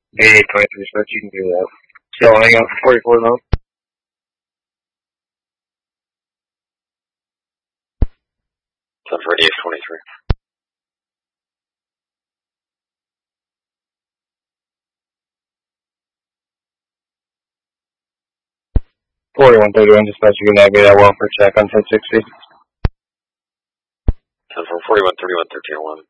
88, 23, so you can do that. So hang on for 44 now. Time for AF 23. Dispatch, you can navigate that well for check on 1060. Time for 41, 31, 1301.